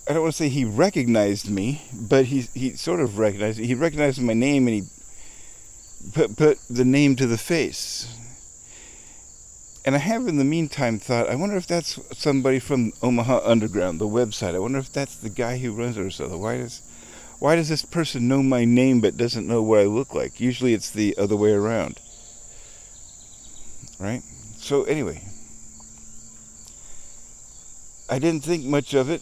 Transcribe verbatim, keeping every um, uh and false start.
I don't want to say he recognized me, but he he sort of recognized me. He recognized my name and he put put the name to the face. And I have in the meantime thought, I wonder if that's somebody from Omaha Underground, the website. I wonder if that's the guy who runs it or so. Why does why does this person know my name but doesn't know what I look like? Usually it's the other way around. Right? So anyway, I didn't think much of it.